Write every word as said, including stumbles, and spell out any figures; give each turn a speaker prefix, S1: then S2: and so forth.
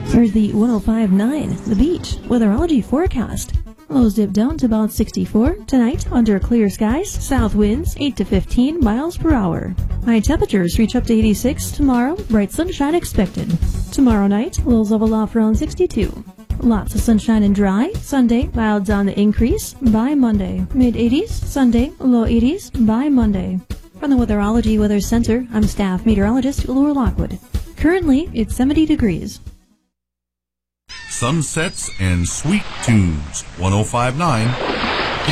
S1: Here's the one oh five point nine The Beach weatherology forecast. Lows dip down to about sixty-four. Tonight, under clear skies, south winds eight to fifteen miles per hour. High temperatures reach up to eighty-six tomorrow. Bright sunshine expected. Tomorrow night, lows level off around sixty-two. Lots of sunshine and dry. Sunday, clouds on the increase by Monday. mid eighties. Sunday, low eighties by Monday. From the Weatherology Weather Center, I'm staff meteorologist Laura Lockwood. Currently, it's seventy degrees.
S2: Sunsets and Sweet Tunes, one oh five point nine